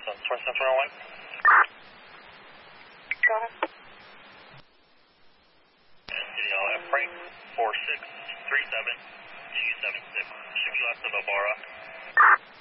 2741. Go ahead. CDL Frank 4637 G76. Should be left of Elbara.